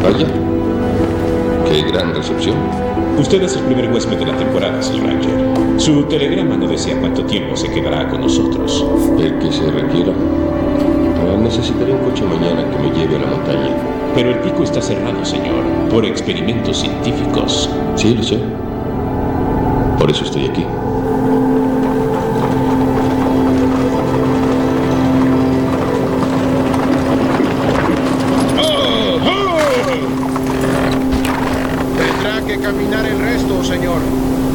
Vaya, qué gran recepción. Usted es el primer huésped de la temporada, señor Ranger. Su telegrama no decía cuánto tiempo se quedará con nosotros. El que se requiera. Necesitaré un coche mañana que me lleve a la montaña. Pero el pico está cerrado, señor, por experimentos científicos. Sí, lo sé. Por eso estoy aquí. Tendrá que caminar el resto, señor.